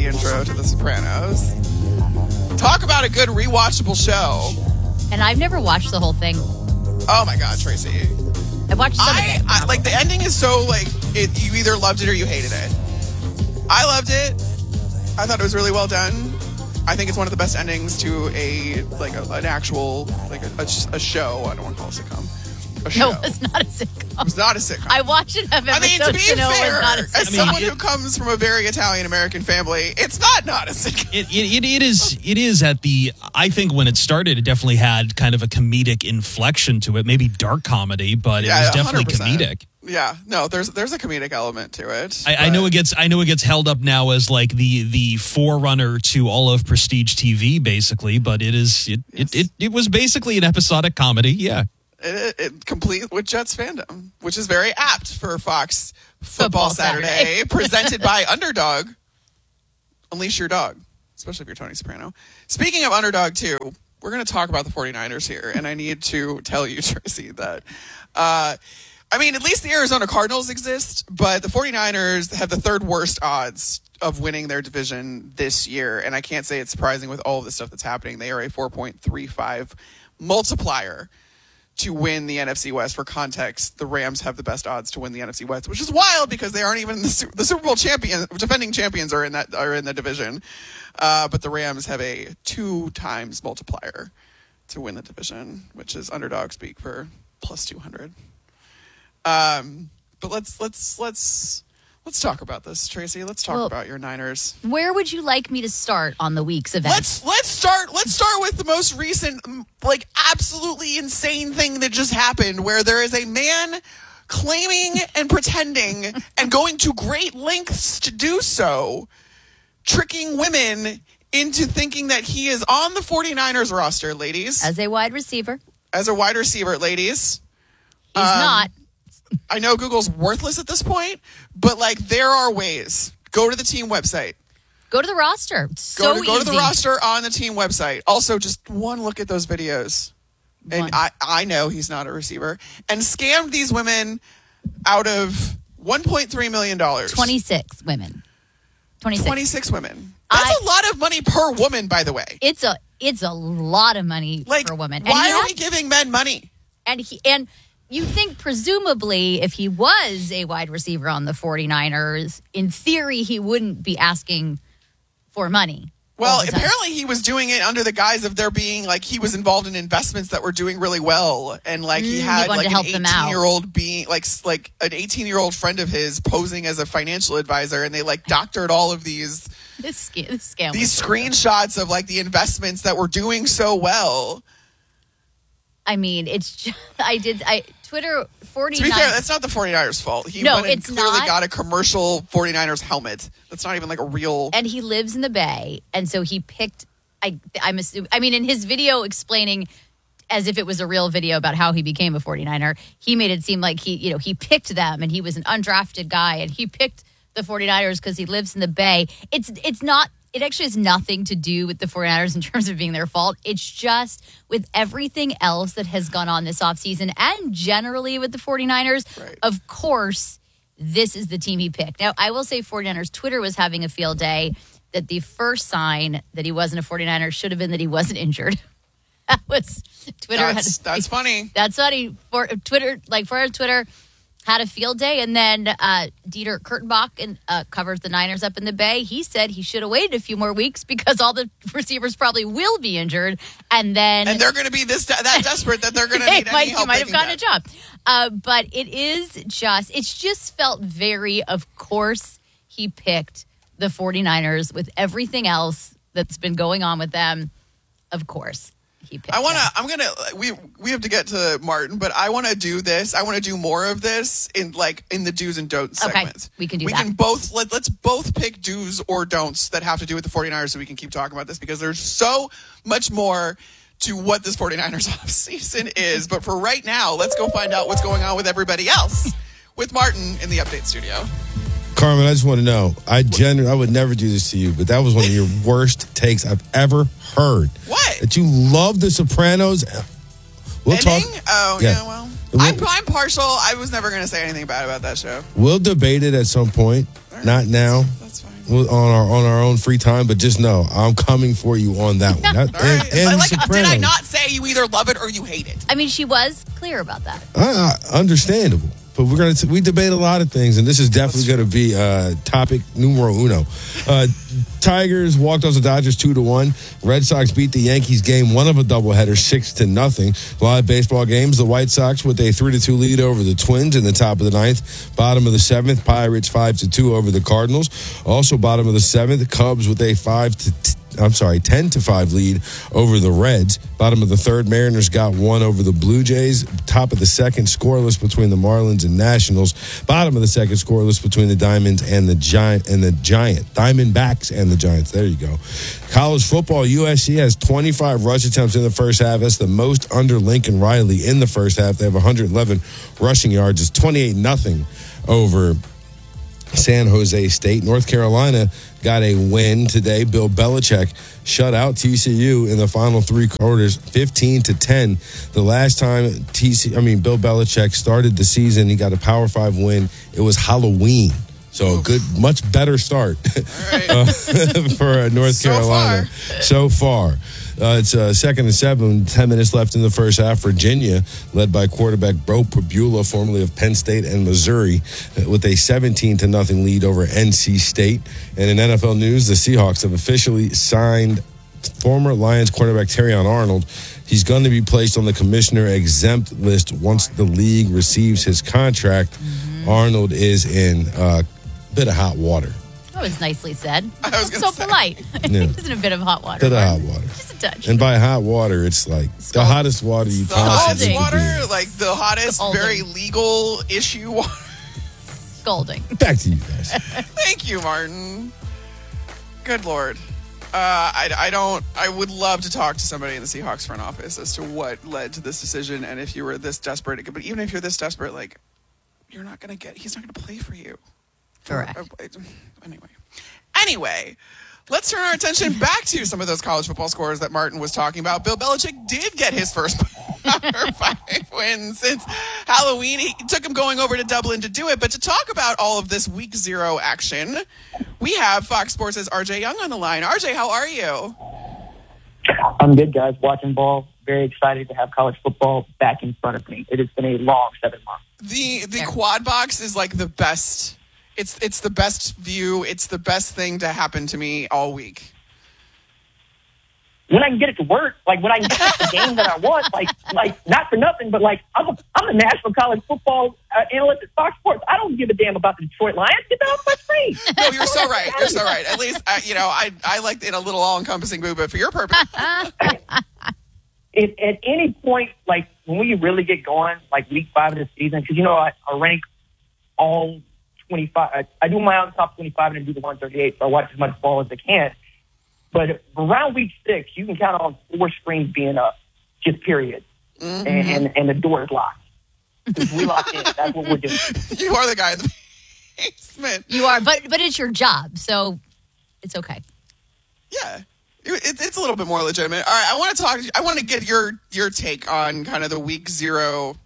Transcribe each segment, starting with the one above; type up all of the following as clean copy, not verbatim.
the intro to The Sopranos. Talk about a good rewatchable show. And I've never watched the whole thing. Oh my God, Tracy. I've watched some of it. Like, the ending is so, like, you either loved it or you hated it. I loved it. I thought it was really well done. I think it's one of the best endings to an actual, like, a show. I don't want to call it a sitcom. No, it's not a sitcom. It was not a sitcom. I watched enough episodes to be fair, know it was not a sitcom. as someone who comes from a very Italian-American family, it's not a sitcom. It is at the, I think when it started, it definitely had kind of a comedic inflection to it, maybe dark comedy, but it was definitely 100%. comedic. Yeah, no, there's a comedic element to it. I know it gets held up now as like the forerunner to all of prestige TV, basically, but it was basically an episodic comedy, yeah. It complete with Jets fandom, which is very apt for Fox Football Saturday, presented by Underdog. Unleash your dog, especially if you're Tony Soprano. Speaking of Underdog, too, we're going to talk about the 49ers here, and I need to tell you, Tracy, that, at least the Arizona Cardinals exist, but the 49ers have the third worst odds of winning their division this year, and I can't say it's surprising with all of the stuff that's happening. They are a 4.35 multiplier to win the NFC West. For context, the Rams have the best odds to win the NFC West, which is wild because they aren't even the Super Bowl defending champions are in the division. But the Rams have a 2 times multiplier to win the division, which is underdog speak for plus 200. But let's talk about this, Tracy. Let's talk about your Niners. Where would you like me to start on the week's events? Let's start with the most recent, like, absolutely insane thing that just happened, where there is a man claiming and pretending and going to great lengths to do so, tricking women into thinking that he is on the 49ers roster, ladies. As a wide receiver, ladies. He's not. I know Google's worthless at this point, but, like, there are ways. Go to the team website. Go to the roster. Go to the roster on the team website. Also, just one look at those videos. And I know he's not a receiver. And scammed these women out of $1.3 million. 26 women. 26 women. That's a lot of money per woman, by the way. It's a lot of money per woman. Why are we giving men money? And you'd think, presumably, if he was a wide receiver on the 49ers, in theory, he wouldn't be asking for money. Well, apparently he was doing it under the guise of there being, like, he was involved in investments that were doing really well. And, like, he had, like, an 18-year-old being, like an 18-year-old friend of his posing as a financial advisor. And they, like, doctored all of these scam. These screenshots of, like, the investments that were doing so well. I mean, it's just, Twitter 49. To be fair, that's not the 49ers' fault. He went and clearly got a commercial 49ers helmet. That's not even like a real. And he lives in the Bay, and so he picked. I'm assuming. I mean, in his video explaining, as if it was a real video about how he became a 49er, he made it seem like he picked them, and he was an undrafted guy, and he picked the 49ers because he lives in the Bay. It's not. It actually has nothing to do with the 49ers in terms of being their fault. It's just with everything else that has gone on this offseason and generally with the 49ers, right. Of course, this is the team he picked. Now, I will say 49ers Twitter was having a field day that the first sign that he wasn't a 49er should have been that he wasn't injured. That was Twitter. That's funny. That's funny. For Twitter, like for Twitter, had a field day, and then Dieter Kurtenbach covers the Niners up in the Bay. He said he should have waited a few more weeks because all the receivers probably will be injured, and they're going to be that desperate that they're going to need any help. You might have gotten a job, but it's just felt very, of course, he picked the 49ers with everything else that's been going on with them. Of course. We have to get to Martin, but I want to do this. I want to do more of this in the do's and don'ts segments. We can do that. Let's both pick do's or don'ts that have to do with the 49ers so we can keep talking about this because there's so much more to what this 49ers offseason is. But for right now, let's go find out what's going on with everybody else with Martin in the Update Studio. Carmen, I just want to know, I would never do this to you, but that was one of your worst takes I've ever heard. What? That you love The Sopranos. We'll talk. Oh, yeah, well. I'm partial. I was never going to say anything bad about that show. We'll debate it at some point. Right. Not now. That's fine. on our own free time, but just know I'm coming for you on that one. All right. And Like, Sopranos. did I not say you either love it or you hate it? I mean, she was clear about that. Understandable. But we debate a lot of things, and this is definitely going to be topic numero uno. Tigers walked off the Dodgers 2-1. Red Sox beat the Yankees game one of a doubleheader 6-0. Live baseball games: the White Sox with a 3-2 lead over the Twins in the top of the ninth. Bottom of the seventh, Pirates 5-2 over the Cardinals. Also bottom of the seventh, Cubs with a 10-5 lead over the Reds. Bottom of the third, Mariners got one over the Blue Jays. Top of the second, scoreless between the Marlins and Nationals. Bottom of the second, scoreless between the Diamonds and the Diamondbacks and the Giants. There you go. College football, USC has 25 rush attempts in the first half. That's the most under Lincoln Riley in the first half. They have 111 rushing yards. It's 28-0 over San Jose State. North Carolina got a win today. Bill Belichick shut out TCU in the final three quarters, 15-10. The last time Bill Belichick started the season, he got a Power 5 win. It was Halloween. So a good, much better start for North Carolina so far. It's 2nd and 7, 10 minutes left in the first half. Virginia, led by quarterback Bo Pribula, formerly of Penn State and Missouri, with a 17-0 lead over NC State. And in NFL news, the Seahawks have officially signed former Lions quarterback Terrion Arnold. He's going to be placed on the commissioner exempt list once the league receives his contract. Mm-hmm. Arnold is in a bit of hot water. That was nicely said. I was so polite. Yeah. He's in a bit of hot water. Bit of hot water. Just a touch. And by hot water, it's like the hottest water you The possibly hottest could water, be. like the hottest, Scalding. very legal issue water. Scolding. Back to you guys. Thank you, Martin. Good Lord. I would love to talk to somebody in the Seahawks front office as to what led to this decision, and if you were this desperate. But even if you're this desperate, like, he's not going to play for you. Correct. Anyway, let's turn our attention back to some of those college football scores that Martin was talking about. Bill Belichick did get his first Power 5 win since Halloween. He took him going over to Dublin to do it. But to talk about all of this Week 0 action, we have Fox Sports' RJ Young on the line. RJ, how are you? I'm good, guys. Watching ball. Very excited to have college football back in front of me. It has been a long 7 months. The quad box is like the best. It's the best view. It's the best thing to happen to me all week. When I can get it to work, like when I can get the game that I want, like not for nothing, but like I'm a national college football analyst at Fox Sports. I don't give a damn about the Detroit Lions. Get that off my screen. No, you're so right. You're so right. At least I like it a little all-encompassing boo, but for your purpose. If at any point, like when we really get going, like week 5 of the season, because I rank all 25. I do my own top 25 and I do the 138, so I watch as much ball as I can. But around week 6, you can count on 4 screens being up, just period, and the door is locked. We locked in. That's what we're doing. You are the guy in the basement. You are, but it's your job, so it's okay. Yeah. It's a little bit more legitimate. All right, I want to get your take on kind of the Week 0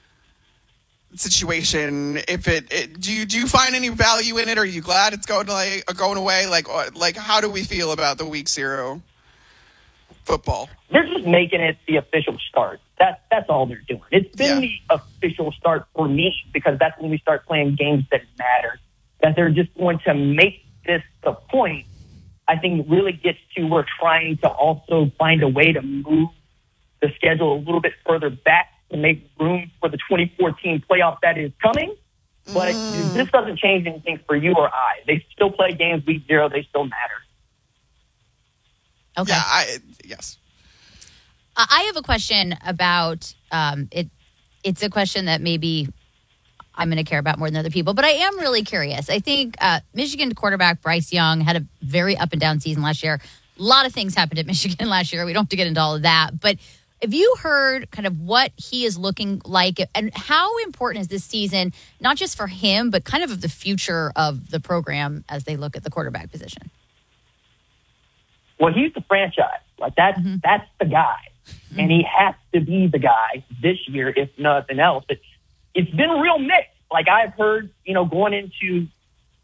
situation. If do you find any value in it? Are you glad it's going away? Like how do we feel about the Week 0 football? They're just making it the official start. That's all they're doing. It's been the official start for me because that's when we start playing games that matter. That they're just going to make this the point. I think it really gets to we're trying to also find a way to move the schedule a little bit further back to make room for the 2014 playoff that is coming. But this doesn't change anything for you or I. They still play games Week 0. They still matter. Okay. Yeah, yes. I have a question about it. It's a question that maybe I'm going to care about more than other people, but I am really curious. I think Michigan quarterback Bryce Young had a very up and down season last year. A lot of things happened at Michigan last year. We don't have to get into all of that, but have you heard kind of what he is looking like and how important is this season, not just for him, but kind of the future of the program as they look at the quarterback position? Well, he's the franchise. Like that's the guy. And he has to be the guy this year, if nothing else. But it's been real mixed. Like I've heard, going into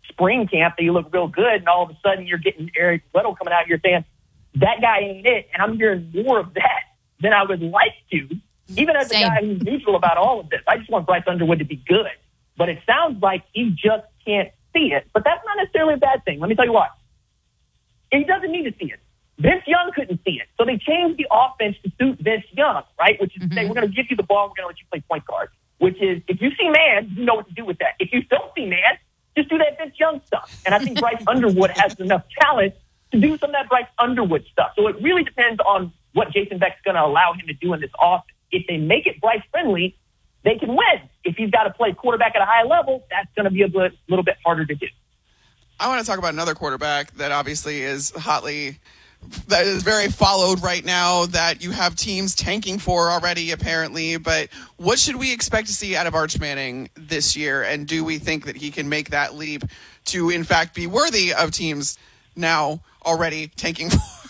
spring camp that you look real good, and all of a sudden you're getting Eric Weddle coming out here saying, that guy ain't it. And I'm hearing more of that than I would like to, even as a guy who's neutral about all of this. I just want Bryce Underwood to be good. But it sounds like he just can't see it. But that's not necessarily a bad thing. Let me tell you why. He doesn't need to see it. Vince Young couldn't see it. So they changed the offense to suit Vince Young, right? Which is to say, we're going to give you the ball, we're going to let you play point guard. Which is, if you see man, you know what to do with that. If you don't see man, just do that Vince Young stuff. And I think Bryce Underwood has enough talent to do some of that Bryce Underwood stuff. So it really depends on what Jason Beck's going to allow him to do in this offense. If they make it Bryce friendly, they can win. If he's got to play quarterback at a high level, that's going to be a little bit harder to do. I want to talk about another quarterback that obviously is that is very followed right now, that you have teams tanking for already, apparently. But what should we expect to see out of Arch Manning this year? And do we think that he can make that leap to, in fact, be worthy of teams now already tanking